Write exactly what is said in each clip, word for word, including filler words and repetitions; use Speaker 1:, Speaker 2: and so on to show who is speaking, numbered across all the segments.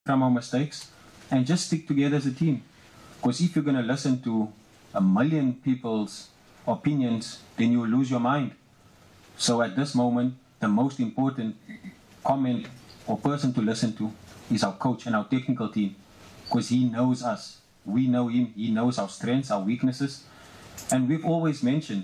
Speaker 1: from our mistakes and just stick together as a team. Because if you're going to listen to a million people's opinions, then you'll lose your mind. So at this moment, the most important comment or person to listen to is our coach and our technical team, because he knows us. We know him. He knows our strengths, our weaknesses. And we've always mentioned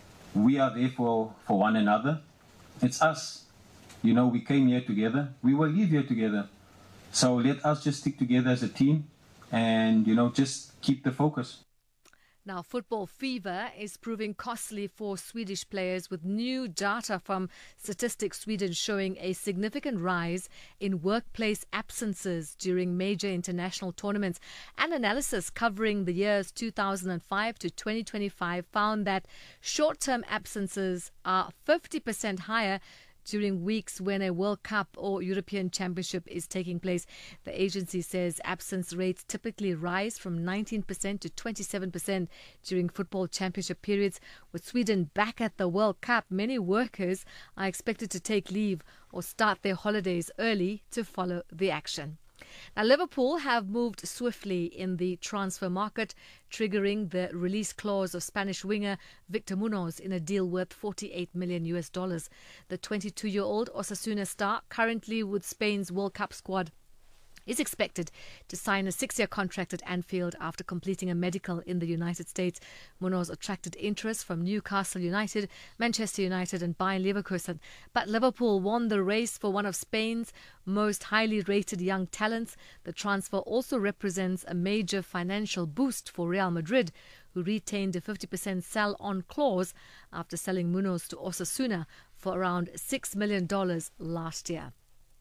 Speaker 1: we are there for, for one another. It's us. You know, we came here together. We will leave here together. So let us just stick together as a team and, you know, just keep the focus.
Speaker 2: Now, football fever is proving costly for Swedish players, with new data from Statistics Sweden showing a significant rise in workplace absences during major international tournaments. An analysis covering the years two thousand five to twenty twenty-five found that short-term absences are fifty percent higher during weeks when a World Cup or European Championship is taking place. The agency says absence rates typically rise from nineteen percent to twenty-seven percent during football championship periods. With Sweden back at the World Cup, many workers are expected to take leave or start their holidays early to follow the action. Now, Liverpool have moved swiftly in the transfer market, triggering the release clause of Spanish winger Victor Munoz in a deal worth forty-eight million US dollars. The twenty-two-year-old Osasuna star, currently with Spain's World Cup squad, is expected to sign a six-year contract at Anfield after completing a medical in the United States. Munoz attracted interest from Newcastle United, Manchester United and Bayer Leverkusen. But Liverpool won the race for one of Spain's most highly rated young talents. The transfer also represents a major financial boost for Real Madrid, who retained a fifty percent sell-on clause after selling Munoz to Osasuna for around six million dollars last year.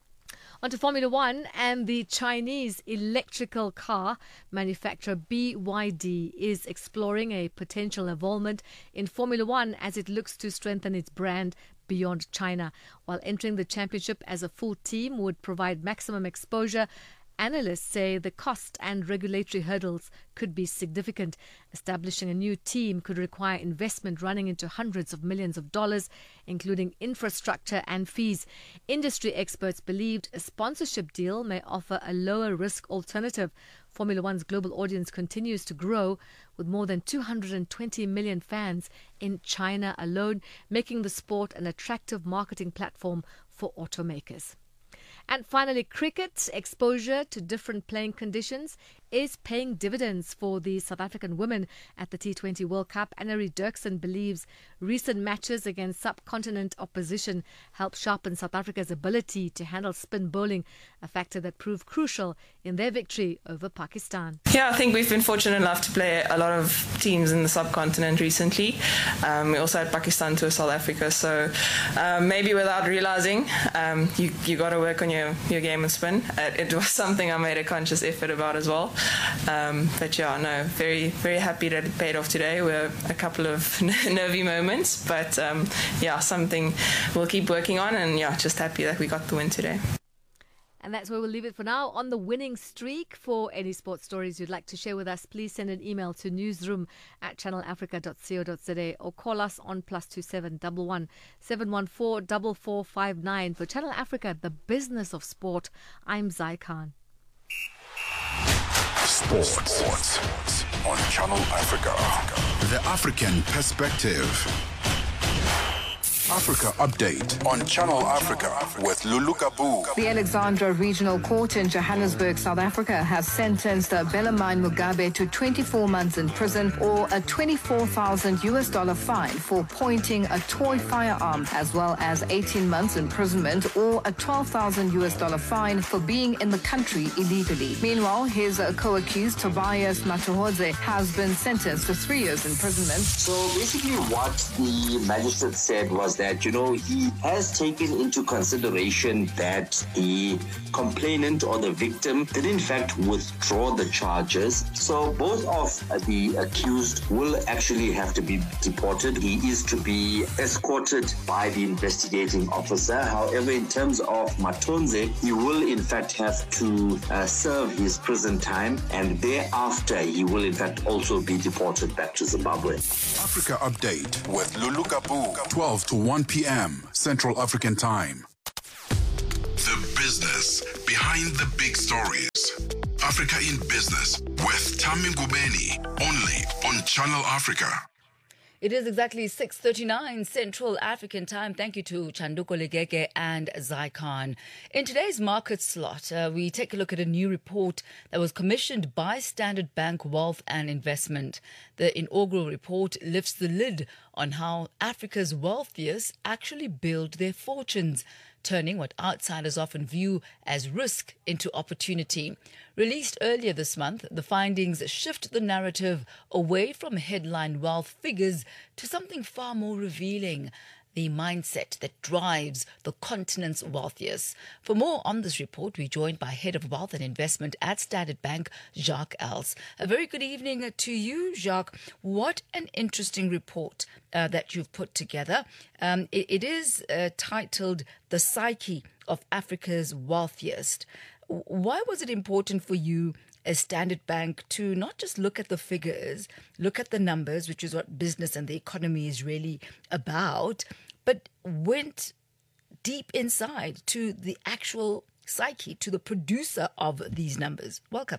Speaker 2: On to Formula One, and the Chinese electrical car manufacturer B Y D is exploring a potential involvement in Formula One as it looks to strengthen its brand beyond China. While entering the championship as a full team would provide maximum exposure, analysts say the cost and regulatory hurdles could be significant. Establishing a new team could require investment running into hundreds of millions of dollars, including infrastructure and fees. Industry experts believed a sponsorship deal may offer a lower risk alternative. Formula One's global audience continues to grow, with more than two hundred twenty million fans in China alone, making the sport an attractive marketing platform for automakers. And finally, cricket. Exposure to different playing conditions is paying dividends for the South African women at the T twenty World Cup. Annery Dirksen believes recent matches against subcontinent opposition help sharpen South Africa's ability to handle spin bowling, a factor that proved crucial in their victory over Pakistan.
Speaker 3: Yeah, I think we've been fortunate enough to play a lot of teams in the subcontinent recently. Um, we also had Pakistan to South Africa, so um, maybe without realising, um, you you got to work on your, your game and spin. It, it was something I made a conscious effort about as well. Um, but yeah, no, very, very happy that it paid off today. We're a couple of nervy moments, but um, yeah, something we'll keep working on, and yeah, just happy that we got the win today.
Speaker 2: And that's where we'll leave it for now on the winning streak. For any sports stories you'd like to share with us, please send an email to newsroom at channel africa dot co dot za or call us on plus two seven one one seven one four four four five nine. For Channel Africa, the business of sport, I'm Zai Khan.
Speaker 4: Sports. Sports on Channel Africa. The African perspective. Africa Update on Channel Africa with Lulu Kabu.
Speaker 5: The Alexandra Regional Court in Johannesburg, South Africa, has sentenced Bellarmine Mugabe to twenty-four months in prison or a twenty-four thousand US dollar fine for pointing a toy firearm, as well as eighteen months imprisonment or a twelve thousand US dollar fine for being in the country illegally. Meanwhile, his co-accused Tobias Matuhodze has been sentenced to three years imprisonment.
Speaker 6: So basically what the magistrate said was that, you know, he has taken into consideration that the complainant or the victim did in fact withdraw the charges. So both of the accused will actually have to be deported. He is to be escorted by the investigating officer. However, in terms of Matonze, he will in fact have to uh, serve his prison time, and thereafter he will in fact also be deported back to Zimbabwe.
Speaker 4: Africa Update with Lulu Kabu, twelve to one p.m. Central African Time. The business behind the big stories. Africa in Business with Tami Ngubeni, only on Channel Africa.
Speaker 7: It is exactly six thirty-nine Central African time. Thank you to Chanduko Legege and Zycon. In today's market slot, uh, we take a look at a new report that was commissioned by Standard Bank Wealth and Investment. The inaugural report lifts the lid on how Africa's wealthiest actually build their fortunes, turning what outsiders often view as risk into opportunity. Released earlier this month, the findings shift the narrative away from headline wealth figures to something far more revealing: the mindset that drives the continent's wealthiest. For more on this report, we're joined by Head of Wealth and Investment at Standard Bank, Jacques Els. A very good evening to you, Jacques. What an interesting report uh, that you've put together. Um, it, it is uh, titled The Psyche of Africa's Wealthiest. Why was it important for you as Standard Bank to not just look at the figures, look at the numbers, which is what business and the economy is really about, but went deep inside to the actual psyche, to the producer of these numbers? Welcome.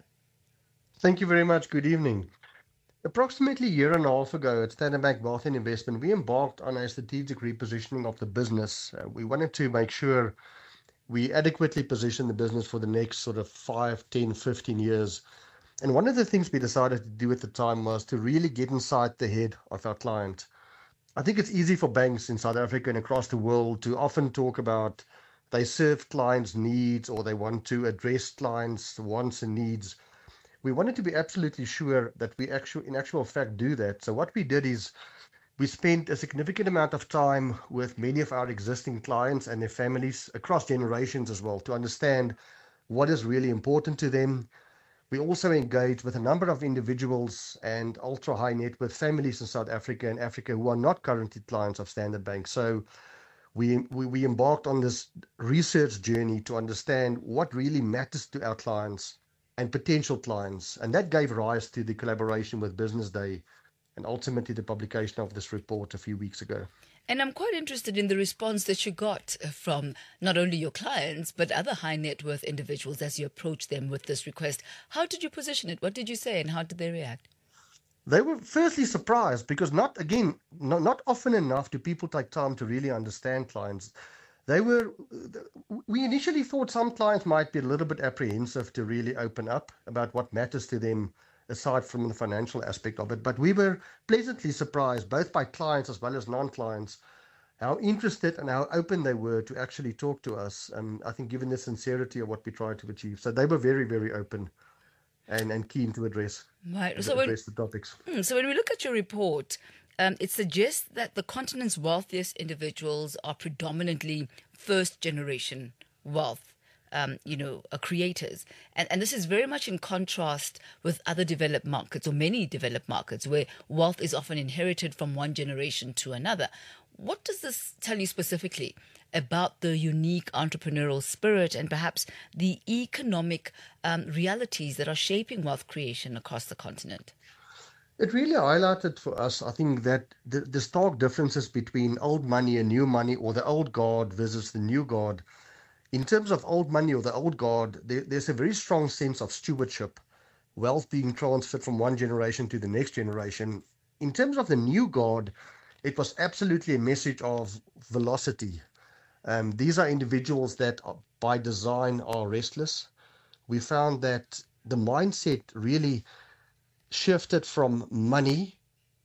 Speaker 8: Thank you very much. Good evening. Approximately a year and a half ago at Standard Bank Wealth and Investment, we embarked on a strategic repositioning of the business. Uh, we wanted to make sure we adequately position the business for the next sort of five, ten, fifteen years. And one of the things we decided to do at the time was to really get inside the head of our client. I think it's easy for banks in South Africa and across the world to often talk about they serve clients' needs or they want to address clients' wants and needs. We wanted to be absolutely sure that we actually, in actual fact, do that. So what we did is we spent a significant amount of time with many of our existing clients and their families across generations as well to understand what is really important to them. We also engaged with a number of individuals and ultra high net worth families in South Africa and Africa who are not currently clients of Standard Bank. So we, we, we embarked on this research journey to understand what really matters to our clients and potential clients. And that gave rise to the collaboration with Business Day and ultimately the publication of this report a few weeks ago.
Speaker 7: And I'm quite interested in the response that you got from not only your clients, but other high net worth individuals as you approached them with this request. How did you position it? What did you say and how did they react?
Speaker 8: They were firstly surprised because not, again, not, not often enough do people take time to really understand clients. They were, we initially thought some clients might be a little bit apprehensive to really open up about what matters to them aside from the financial aspect of it. But we were pleasantly surprised, both by clients as well as non-clients, how interested and how open they were to actually talk to us. And I think given the sincerity of what we tried to achieve. So they were very, very open and, and keen to address,
Speaker 7: right.
Speaker 8: to
Speaker 7: so
Speaker 8: address
Speaker 7: when,
Speaker 8: the topics.
Speaker 7: So when we look at your report, um, it suggests that the continent's wealthiest individuals are predominantly first-generation wealth. Um, you know, uh, creators. And, and this is very much in contrast with other developed markets or many developed markets where wealth is often inherited from one generation to another. What does this tell you specifically about the unique entrepreneurial spirit and perhaps the economic um, realities that are shaping wealth creation across the continent?
Speaker 8: It really highlighted for us, I think, that the, the stark differences between old money and new money, or the old guard versus the new guard. In terms of old money or the old guard, there, there's a very strong sense of stewardship, wealth being transferred from one generation to the next generation. In terms of the new guard, it was absolutely a message of velocity. Um, these are individuals that are, by design are restless. We found that the mindset really shifted from money,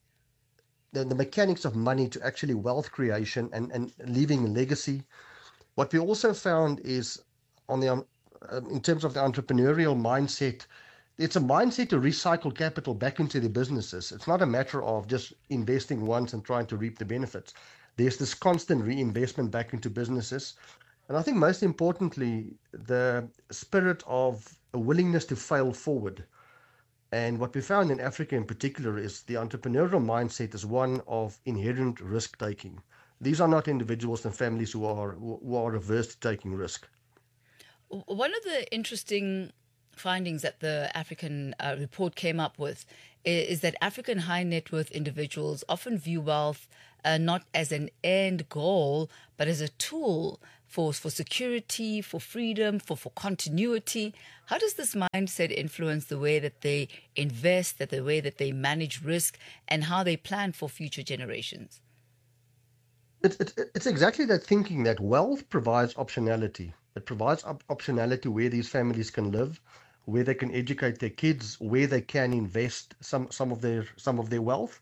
Speaker 8: the, the mechanics of money, to actually wealth creation and, and leaving a legacy. What we also found is, on the um, in terms of the entrepreneurial mindset, it's a mindset to recycle capital back into the businesses. It's not a matter of just investing once and trying to reap the benefits. There's this constant reinvestment back into businesses. And I think most importantly, the spirit of a willingness to fail forward. And what we found in Africa in particular is the entrepreneurial mindset is one of inherent risk-taking. These are not individuals and families who are who are averse to taking risk.
Speaker 7: One of the interesting findings that the African uh, report came up with is, is that African high net worth individuals often view wealth uh, not as an end goal, but as a tool for, for security, for freedom, for, for continuity. How does this mindset influence the way that they invest, that the way that they manage risk, and how they plan for future generations?
Speaker 8: It's, it's, it's exactly that thinking that wealth provides optionality. It provides op- optionality where these families can live, where they can educate their kids, where they can invest some, some of their some of their wealth.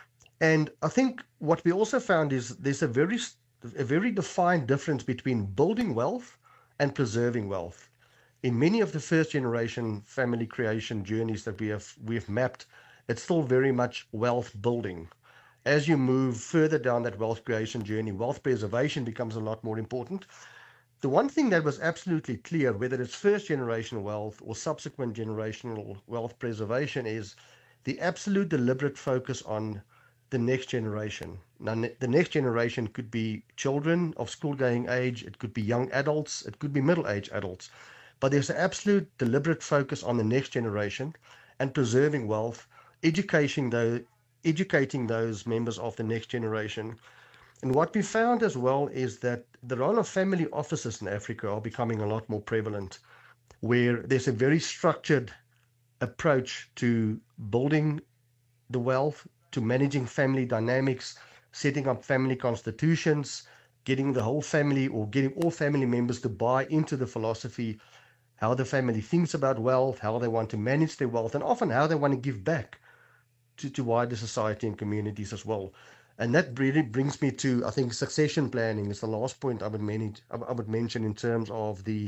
Speaker 8: And I think what we also found is there's a very a very defined difference between building wealth and preserving wealth. In many of the first generation family creation journeys that we have we have mapped, it's still very much wealth building. As you move further down that wealth creation journey, wealth preservation becomes a lot more important. The one thing that was absolutely clear, whether it's first generation wealth or subsequent generational wealth preservation, is the absolute deliberate focus on the next generation. Now, the next generation could be children of school-going age, it could be young adults, it could be middle-aged adults. But there's an absolute deliberate focus on the next generation and preserving wealth, educating those, educating those members of the next generation. And what we found as well is that the role of family offices in Africa are becoming a lot more prevalent, where there's a very structured approach to building the wealth, to managing family dynamics, setting up family constitutions, getting the whole family or getting all family members to buy into the philosophy, how the family thinks about wealth, how they want to manage their wealth, and often how they want to give back to, to wider society and communities as well. And that really brings me to, I think, succession planning is the last point I would, manage, I would mention in terms of the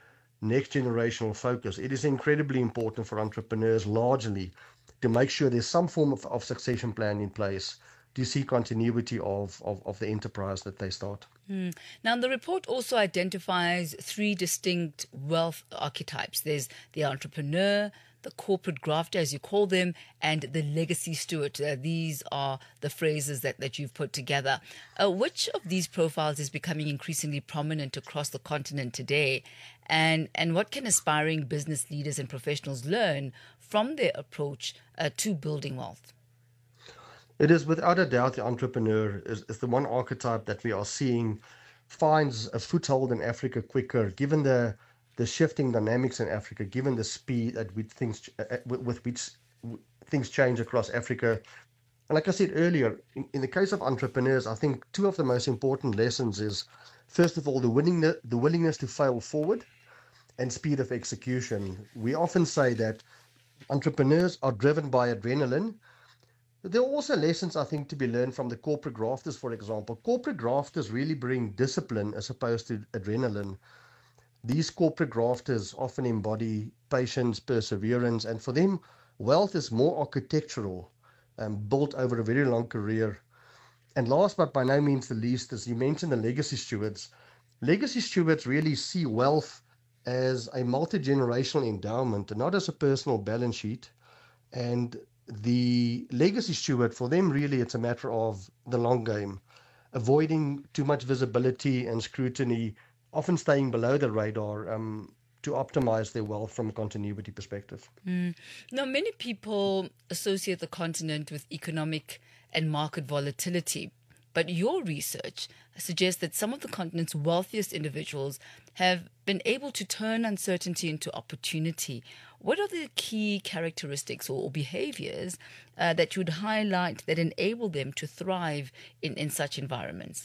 Speaker 8: next generational focus. It is incredibly important for entrepreneurs largely to make sure there's some form of, of succession plan in place to see continuity of, of, of the enterprise that they start.
Speaker 7: Mm. Now, the report also identifies three distinct wealth archetypes. There's the entrepreneur, the corporate grafter, as you call them, and the legacy steward. Uh, these are the phrases that, that you've put together. Uh, which of these profiles is becoming increasingly prominent across the continent today? And, and what can aspiring business leaders and professionals learn from their approach uh, to building wealth?
Speaker 8: It is without a doubt the entrepreneur is, is the one archetype that we are seeing finds a foothold in Africa quicker, given the the shifting dynamics in Africa, given the speed at which things uh, with which things change across Africa. And like I said earlier, in, in the case of entrepreneurs, I think two of the most important lessons is, first of all, the willingness the willingness to fail forward and speed of execution. We often say that entrepreneurs are driven by adrenaline. There are also lessons, I think, to be learned from the corporate grafters, for example. Corporate grafters really bring discipline as opposed to adrenaline. These corporate grafters often embody patience, perseverance, and for them, wealth is more architectural, um, built over a very long career. And last but by no means the least, as you mentioned, the legacy stewards. Legacy stewards really see wealth as a multi-generational endowment and not as a personal balance sheet. And the legacy steward, for them, really, it's a matter of the long game, avoiding too much visibility and scrutiny, often staying below the radar um, to optimize their wealth from a continuity perspective.
Speaker 7: Mm. Now, many people associate the continent with economic and market volatility, but your research suggests that some of the continent's wealthiest individuals have been able to turn uncertainty into opportunity. What are the key characteristics or behaviors uh, that you would highlight that enable them to thrive in, in such environments?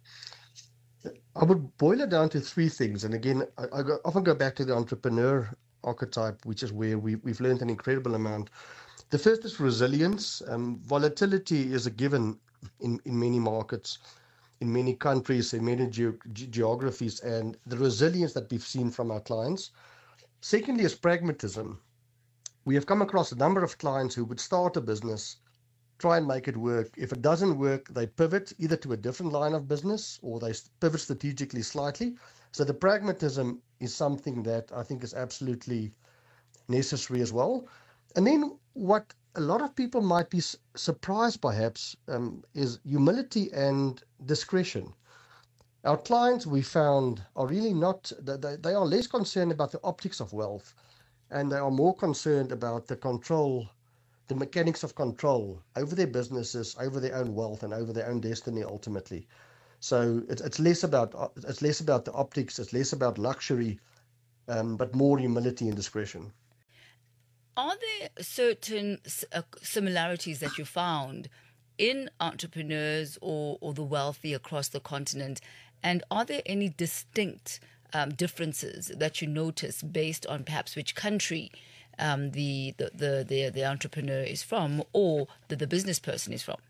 Speaker 8: I would boil it down to three things. And again, I, I go, often go back to the entrepreneur archetype, which is where we, we've learned an incredible amount. The first is resilience. Um, volatility is a given in, in many markets, in many countries, in many ge- ge- geographies, and the resilience that we've seen from our clients. Secondly is pragmatism. We have come across a number of clients who would start a business, try and make it work. If it doesn't work, they pivot either to a different line of business or they pivot strategically slightly. So the pragmatism is something that I think is absolutely necessary as well. And then what a lot of people might be surprised perhaps um, is humility and discretion. Our clients, we found, are really not, they, they are less concerned about the optics of wealth, and they are more concerned about the control, the mechanics of control over their businesses, over their own wealth, and over their own destiny ultimately. So it's it's less about it's less about the optics, it's less about luxury, um, but more humility and discretion.
Speaker 7: Are there certain uh, similarities that you found in entrepreneurs or, or the wealthy across the continent? And are there any distinct um, differences that you notice based on perhaps which country um, the, the, the, the, the entrepreneur is from or the, the business person is from?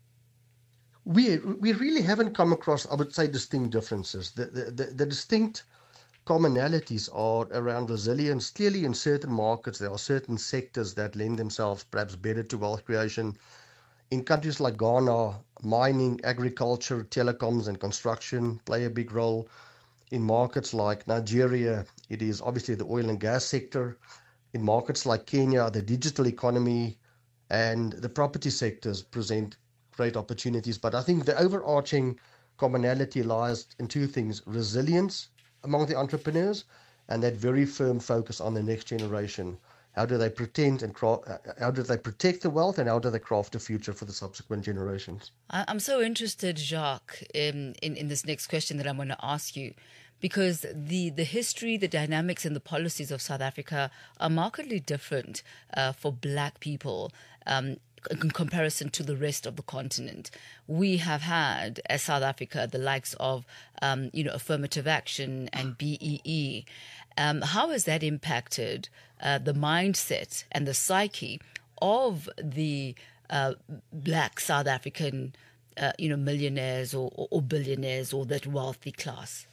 Speaker 8: We we really haven't come across, I would say, distinct differences. The, the, the, the distinct commonalities are around resilience. Clearly, in certain markets, there are certain sectors that lend themselves perhaps better to wealth creation. In countries like Ghana, mining, agriculture, telecoms, and construction play a big role. In markets like Nigeria, it is obviously the oil and gas sector. In markets like Kenya, the digital economy and the property sectors present great opportunities. But I think the overarching commonality lies in two things: resilience among the entrepreneurs and that very firm focus on the next generation. How do they pretend and craft, how do they protect the wealth, and how do they craft a future for the subsequent generations?
Speaker 7: I'm so interested, Jacques, in, in, in this next question that I'm going to ask you, because the, the history, the dynamics and the policies of South Africa are markedly different uh, for Black people um, in comparison to the rest of the continent. We have had, as South Africa, the likes of, um, you know, affirmative action and B E E. Um, how has that impacted uh, the mindset and the psyche of the uh, Black South African, uh, you know, millionaires or, or, or billionaires or that wealthy class?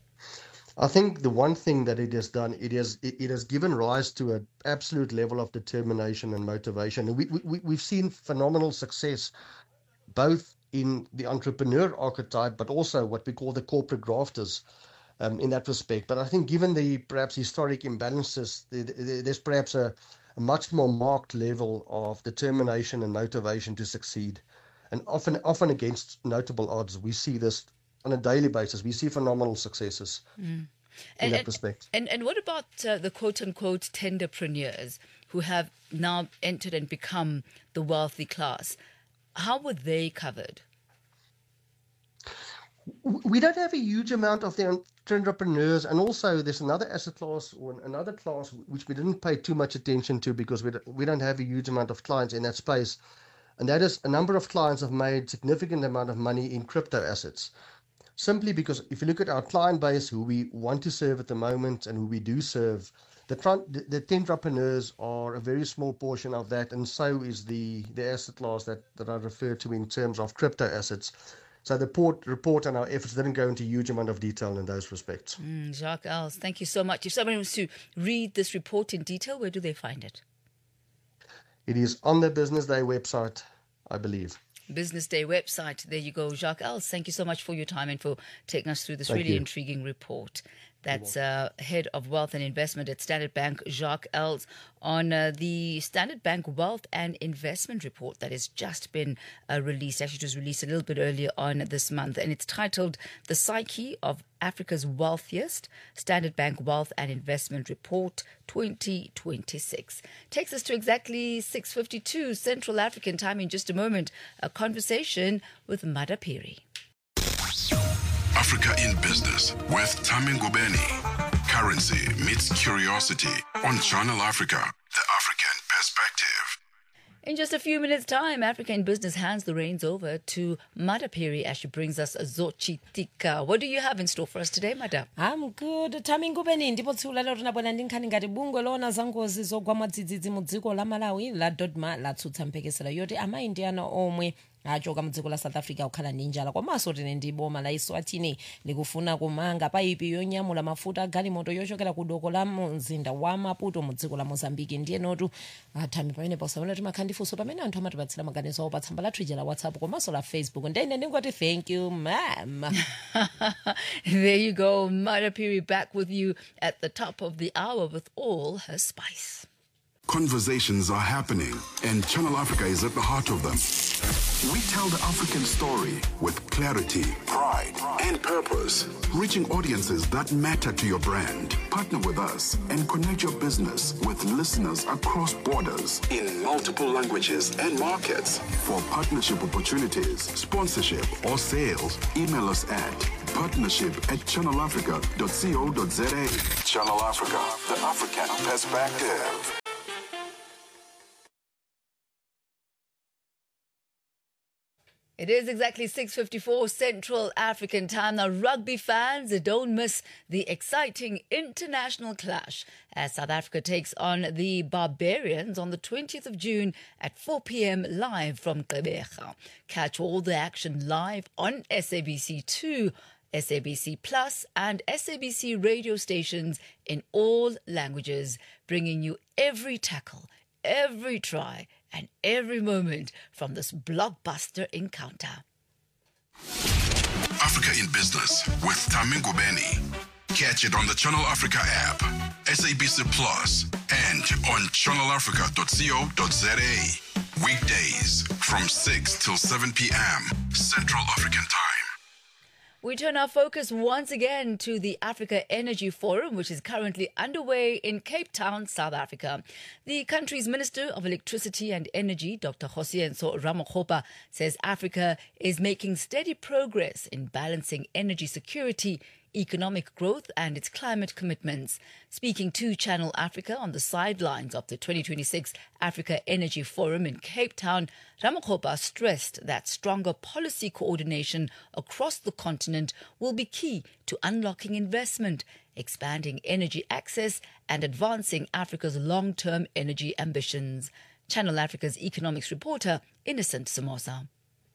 Speaker 8: I think the one thing that it has done, it has it, it has given rise to an absolute level of determination and motivation. And we, we, we've seen phenomenal success, both in the entrepreneur archetype, but also what we call the corporate grafters um, in that respect. But I think given the perhaps historic imbalances, there's perhaps a, a much more marked level of determination and motivation to succeed. And often, often against notable odds, we see this on a daily basis. We see phenomenal successes mm. in
Speaker 7: and,
Speaker 8: that
Speaker 7: and,
Speaker 8: respect.
Speaker 7: And and what about uh, the quote-unquote tenderpreneurs who have now entered and become the wealthy class? How were they covered?
Speaker 8: We don't have a huge amount of the entrepreneurs, and also there's another asset class or another class which we didn't pay too much attention to because we don't, we don't have a huge amount of clients in that space, and that is a number of clients have made significant amount of money in crypto assets. Simply because if you look at our client base, who we want to serve at the moment and who we do serve, the the, the tenderpreneurs are a very small portion of that, and so is the, the asset class that, that I refer to in terms of crypto assets. So the report, report and our efforts didn't go into a huge amount of detail in those respects.
Speaker 7: Mm, Jacques Els, thank you so much. If someone wants to read this report in detail, where do they find it?
Speaker 8: It is on the Business Day website, I believe.
Speaker 7: Business Day website. There you go, Jacques Els. Thank you so much for your time and for taking us through this
Speaker 8: Thank
Speaker 7: really
Speaker 8: you.
Speaker 7: intriguing report. That's uh, Head of Wealth and Investment at Standard Bank, Jacques Els, on uh, the Standard Bank Wealth and Investment Report that has just been uh, released. Actually, it was released a little bit earlier on this month, and it's titled The Psyche of Africa's Wealthiest, Standard Bank Wealth and Investment Report twenty twenty-six. Takes us to exactly six fifty-two Central African time. In just a moment, a conversation with Mada Piri.
Speaker 4: Africa in Business with Tami Ngubeni. Currency meets curiosity on Channel Africa, the African perspective.
Speaker 7: In just a few minutes' time, Africa in Business hands the reins over to Mada Piri as she brings us Zochitika. What do you have in store for us today, Mada?
Speaker 9: I'm good. Tami Ngubeni ndipo tsiku lero tinabwera ndi nkhani ngati bungwe lona za ngozi zogwa mwadzidzidzi mu dziko la Malawi la Dodma latsutsa mphekesera yoti amayi ndi ana omwe achoka mu dziko la South Africa kukhala ndi njala komanso tine ndi boma la Eswatini likufuna kumanga paipi yonyamula mafuta galimoto yochokera ku doko la mzinda wa Maputo mu dziko la Mozambique. Ndiye notu Tami pamene posaona timakhala ndi funso pamene anthu amatipatsira maganizo pa tsamba lathu ija la WhatsApp komanso la Facebook. Ndine ndingoti thank you ma'am.
Speaker 7: There you go, Mada Piri back with you at the top of the hour with all her spice.
Speaker 4: Conversations are happening, and Channel Africa is at the heart of them. We tell the African story with clarity, pride, and purpose, reaching audiences that matter to your brand. Partner with us and connect your business with listeners across borders in multiple languages and markets. For partnership opportunities, sponsorship, or sales, email us at partnership at channel africa dot co dot za. Channel Africa, the African perspective.
Speaker 7: It is exactly six fifty-four Central African time. Now, rugby fans, don't miss the exciting international clash as South Africa takes on the Barbarians on the twentieth of June at four p.m. live from Gqeberha. Catch all the action live on S A B C two, S A B C Plus and S A B C radio stations in all languages, bringing you every tackle, every try and every moment from this blockbuster encounter.
Speaker 4: Africa in Business with Tami Ngubeni. Catch it on the Channel Africa app, S A B C Plus, and on channel africa dot co dot za. Weekdays from six till seven p.m. Central African Time.
Speaker 7: We turn our focus once again to the Africa Energy Forum, which is currently underway in Cape Town, South Africa. The country's Minister of Electricity and Energy, Doctor Kgosientsho Ramokgopa, says Africa is making steady progress in balancing energy security, economic growth and its climate commitments. Speaking to Channel Africa on the sidelines of the twenty twenty-six Africa Energy Forum in Cape Town, Ramokgopa stressed that stronger policy coordination across the continent will be key to unlocking investment, expanding energy access and advancing Africa's long-term energy ambitions. Channel Africa's economics reporter, Innocent Somoza.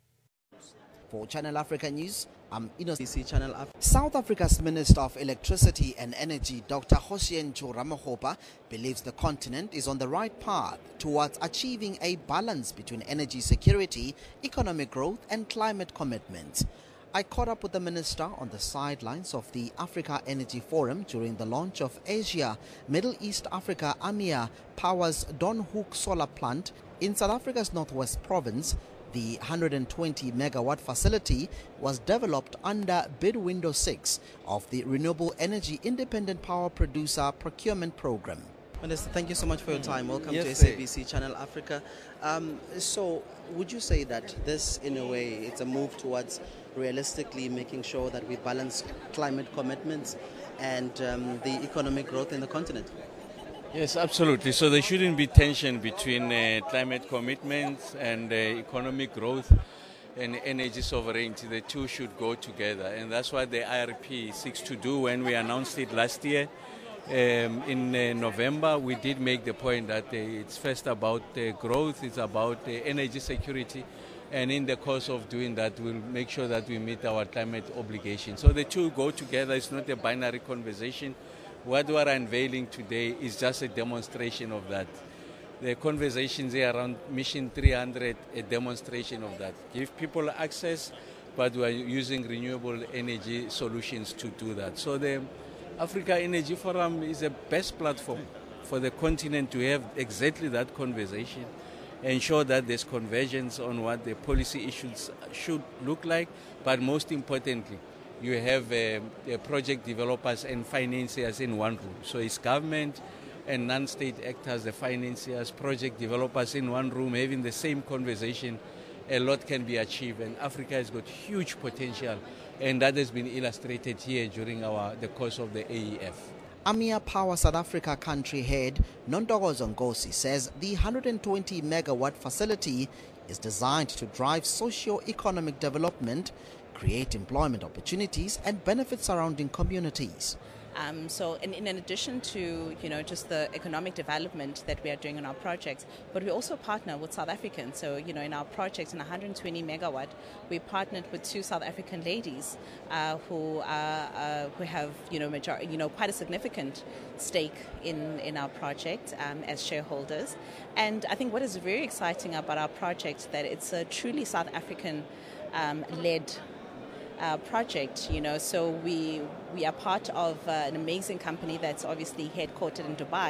Speaker 10: For Channel Africa News, I'm Innocent Channel Africa. South Africa's Minister of Electricity and Energy, Doctor Kgosientsho Ramokgopa, believes the continent is on the right path towards achieving a balance between energy security, economic growth and climate commitments. I caught up with the minister on the sidelines of the Africa Energy Forum during the launch of Asia Middle East Africa AMIA Power's Don Hook solar plant in South Africa's Northwest Province. The one hundred twenty megawatt facility was developed under bid window six of the Renewable Energy Independent Power Producer Procurement Program. Minister, thank you so much for your time. Welcome yes, to S A B C Channel Africa. Um, so, would you say that this, in a way, it's a move towards realistically making sure that we balance climate commitments and um, the economic growth in the continent?
Speaker 11: Yes, absolutely. So there shouldn't be tension between uh, climate commitments and uh, economic growth and energy sovereignty. The two should go together, and that's what the I R P seeks to do. When we announced it last year um, in uh, November, we did make the point that uh, it's first about uh, growth, it's about uh, energy security, and in the course of doing that, we'll make sure that we meet our climate obligations. So the two go together. It's not a binary conversation. What we are unveiling today is just a demonstration of that. The conversations here around Mission three hundred, a demonstration of that. Give people access, but we are using renewable energy solutions to do that. So the Africa Energy Forum is the best platform for the continent to have exactly that conversation, ensure that there's convergence on what the policy issues should look like, but most importantly, you have uh, uh, project developers and financiers in one room. So it's government and non-state actors, the financiers, project developers in one room, having the same conversation. A lot can be achieved, and Africa has got huge potential, and that has been illustrated here during our the course of the A E F.
Speaker 10: AMIA Power South Africa country head Nontokozo Nkosi says the one hundred twenty megawatt facility is designed to drive socio-economic development, create employment opportunities and benefits surrounding communities.
Speaker 12: Um, so in, in addition to, you know, just the economic development that we are doing in our projects, but we also partner with South Africans. So, you know, in our project in one hundred twenty megawatt, we partnered with two South African ladies uh, who uh, uh, who have, you know, major, you know, quite a significant stake in, in our project um, as shareholders. And I think what is very exciting about our project that it's a truly South African um, led Uh, project, you know, so we we are part of uh, an amazing company that's obviously headquartered in Dubai,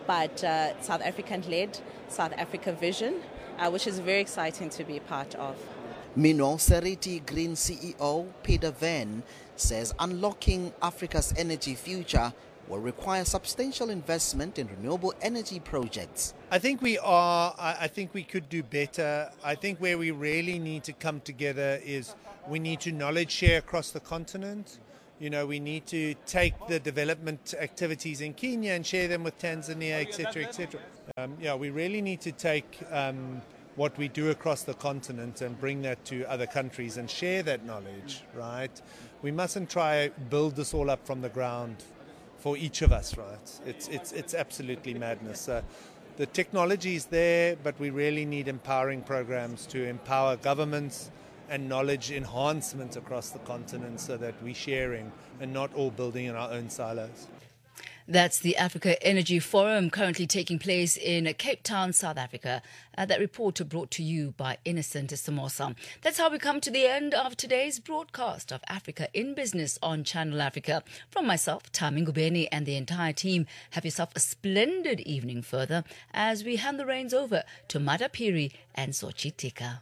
Speaker 12: but uh, South African-led, South Africa Vision, uh, which is very exciting to be part of.
Speaker 10: Meanwhile, Seriti Green C E O Peter Van says unlocking Africa's energy future will require substantial investment in renewable energy projects.
Speaker 13: I think we are, I think we could do better. I think where we really need to come together is we need to knowledge share across the continent. You know, we need to take the development activities in Kenya and share them with Tanzania, et cetera, et cetera. Um, yeah, we really need to take um, what we do across the continent and bring that to other countries and share that knowledge, right? We mustn't try build this all up from the ground for each of us, right? It's it's it's absolutely madness. Uh, the technology is there, but we really need empowering programs to empower governments and knowledge enhancement across the continent so that we're sharing and not all building in our own silos.
Speaker 7: That's the Africa Energy Forum currently taking place in Cape Town, South Africa. Uh, that report brought to you by Innocent Samosa. That's how we come to the end of today's broadcast of Africa in Business on Channel Africa. From myself, Tami Ngubeni, and the entire team, have yourself a splendid evening further as we hand the reins over to Mada Piri and Sochi Tika.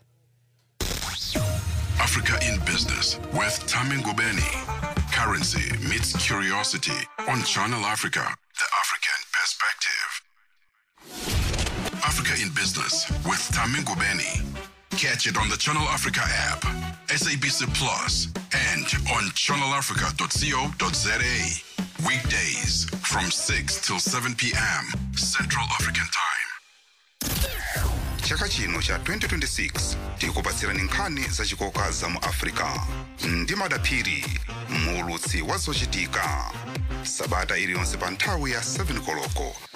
Speaker 4: Africa in Business with Tami Ngubeni. Currency meets curiosity on Channel Africa, the African perspective. Africa in Business with Tami Ngubeni. Catch it on the Channel Africa app, S A B C Plus, and on channel africa dot co dot za. Weekdays from six till seven p.m. Central African Time.
Speaker 14: Chaka chino cha twenty twenty-six tikupatsirani nkhani zachikoka za mu Africa ndi Madaphiri mulutsi wazochitika sabata iliyonse pa nthawi ya seven koloko.